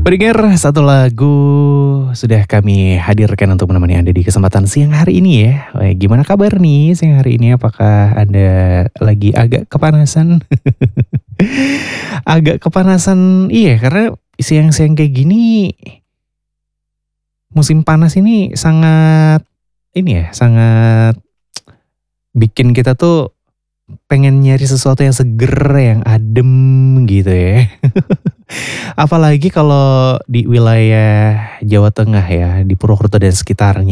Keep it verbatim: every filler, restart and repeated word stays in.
Pendengar, satu lagu sudah kami hadirkan untuk menemani Anda di kesempatan siang hari ini ya. Wah, gimana kabar nih siang hari ini? Apakah Anda lagi agak kepanasan? Agak kepanasan, iya karena siang-siang kayak gini musim panas ini sangat ini ya, sangat bikin kita tuh pengen nyari sesuatu yang seger, yang adem gitu ya. Apalagi kalau di wilayah Jawa Tengah ya, di Purwokerto dan sekitarnya.